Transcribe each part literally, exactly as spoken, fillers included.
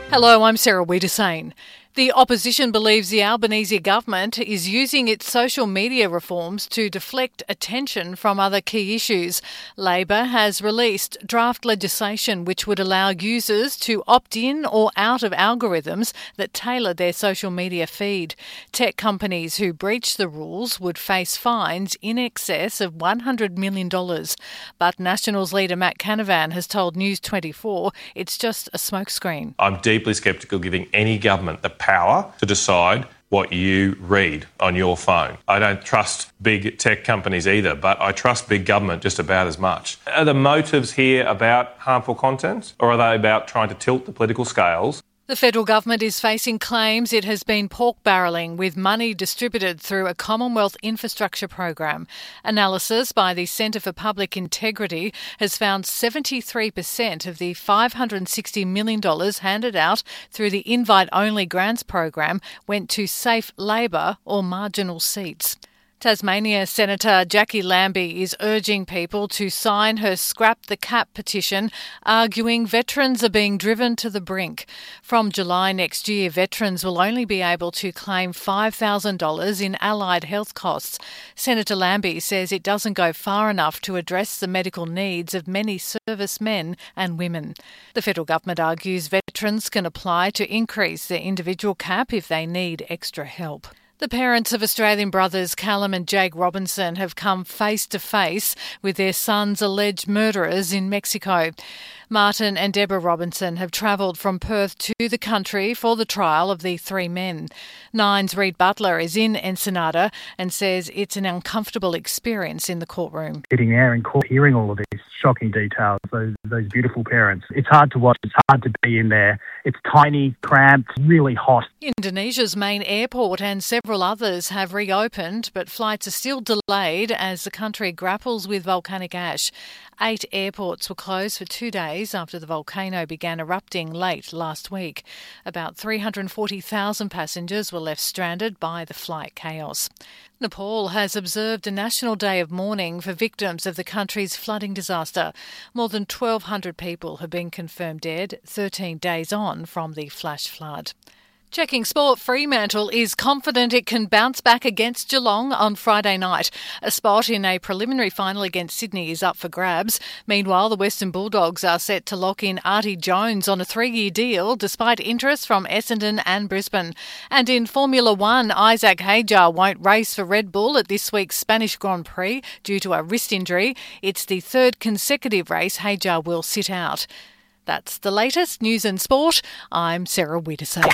Hello, I'm Sarah Wiedersane. The opposition believes the Albanese government is using its social media reforms to deflect attention from other key issues. Labor has released draft legislation which would allow users to opt in or out of algorithms that tailor their social media feed. Tech companies who breach the rules would face fines in excess of one hundred million dollars. But Nationals leader Matt Canavan has told News twenty-four it's just a smokescreen. I'm deeply sceptical giving any government the power to decide what you read on your phone. I don't trust big tech companies either, but I trust big government just about as much. Are the motives here about harmful content, or are they about trying to tilt the political scales? The federal government is facing claims it has been pork-barrelling with money distributed through a Commonwealth infrastructure program. Analysis by the Centre for Public Integrity has found seventy-three percent of the five hundred sixty million dollars handed out through the invite-only grants program went to safe Labor or marginal seats. Tasmania Senator Jackie Lambie is urging people to sign her Scrap the Cap petition, arguing veterans are being driven to the brink. From July next year, veterans will only be able to claim five thousand dollars in allied health costs. Senator Lambie says it doesn't go far enough to address the medical needs of many servicemen and women. The federal government argues veterans can apply to increase their individual cap if they need extra help. The parents of Australian brothers Callum and Jake Robinson have come face to face with their son's alleged murderers in Mexico. Martin and Deborah Robinson have travelled from Perth to the country for the trial of the three men. Nine's Reed Butler is in Ensenada and says it's an uncomfortable experience in the courtroom. Sitting there in court, hearing all of these shocking details, those those beautiful parents. It's hard to watch, it's hard to be in there. It's tiny, cramped, really hot. Indonesia's main airport and several others have reopened, but flights are still delayed as the country grapples with volcanic ash. Eight airports were closed for two days after the volcano began erupting late last week. About three hundred forty thousand passengers were left stranded by the flight chaos. Nepal has observed a national day of mourning for victims of the country's flooding disaster. More than twelve hundred people have been confirmed dead, thirteen days on from the flash flood. Checking sport, Fremantle is confident it can bounce back against Geelong on Friday night. A spot in a preliminary final against Sydney is up for grabs. Meanwhile, the Western Bulldogs are set to lock in Artie Jones on a three-year deal despite interest from Essendon and Brisbane. And in Formula One, Isaac Hayjar won't race for Red Bull at this week's Spanish Grand Prix due to a wrist injury. It's the third consecutive race Hayjar will sit out. That's the latest news and sport. I'm Sarah Wiedersane.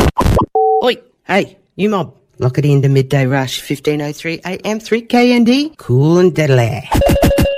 Oi, hey, you mob. Lock it into Midday Rush, fifteen oh three A M, three K N D. Cool and deadly.